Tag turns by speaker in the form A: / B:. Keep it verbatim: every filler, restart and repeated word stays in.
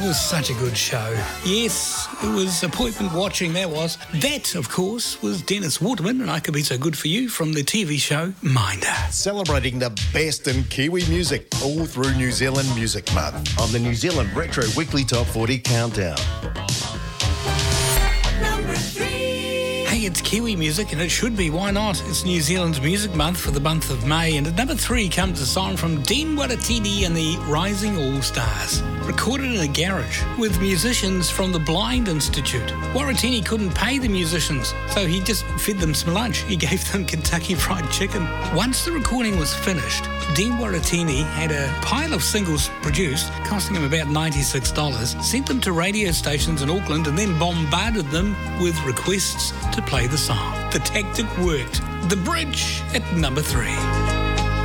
A: it was such a good show. Yes, it was appointment watching, that was. That, of course, was Dennis Waterman and I Could Be So Good For You from the T V show Minder.
B: Celebrating the best in Kiwi music all through New Zealand Music Month on the New Zealand Retro Weekly Top forty Countdown.
A: Hey, it's Kiwi music, and it should be. Why not? It's New Zealand's Music Month for the month of May, and at number three comes a song from Dean Waratini and the Rising All Stars, recorded in a garage with musicians from the Blind Institute. Waratini couldn't pay the musicians, so he just fed them some lunch. He gave them Kentucky Fried Chicken. Once the recording was finished, Dean Waratini had a pile of singles produced, costing him about ninety-six dollars, sent them to radio stations in Auckland, and then bombarded them with requests to play the song. The tactic worked. The Bridge at number three.